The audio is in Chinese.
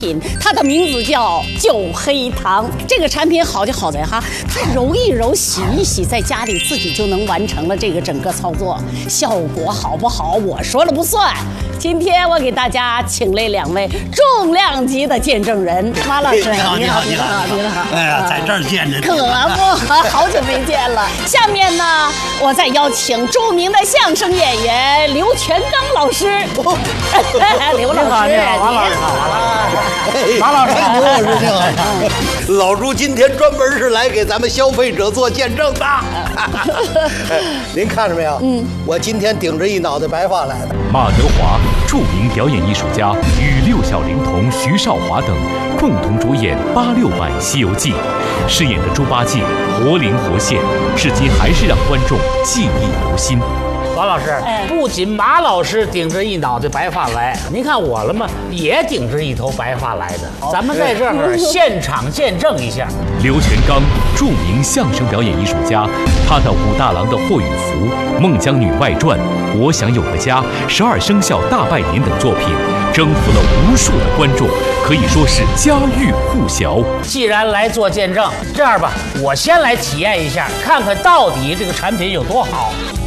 它的名字叫九黑糖。这个产品好就好在哈，它揉一揉、洗一洗，在家里自己就能完成了这个整个操作，效果好不好我说了不算。今天我给大家请来2位重量级的见证人，马老师， 你好。哎呀，在这儿见着你， 可不，好久没见了。下面呢，我再邀请著名的相声演员刘全刚老师。刘老师， 马老师，你好。老朱今天专门是来给咱们消费者做见证的。您看着没有？我今天顶着一脑袋白发来的。 马德华，著名表演艺术家，与6小龄童徐少华等共同主演86版《西游记》，饰演的猪八戒活灵活现，至今还是让观众记忆犹新。 王老师，不仅马老师顶着一脑袋白发来，您看我了吗？也顶着一头白发来的。咱们在这儿现场见证一下。 刘全刚，著名相声表演艺术家，他的武大郎的霍雨福、孟姜女外传、我想有个家、12生肖大拜年等作品，征服了无数的观众，可以说是家喻户晓。 既然来做见证，这样吧，我先来体验一下，看看到底这个产品有多好。